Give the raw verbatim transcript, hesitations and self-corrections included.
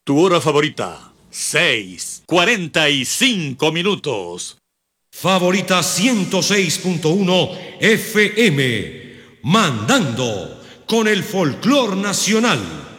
Tu hora favorita, seis, cuarenta y cinco minutos. Favorita ciento seis punto uno F M, mandando con el folclor nacional.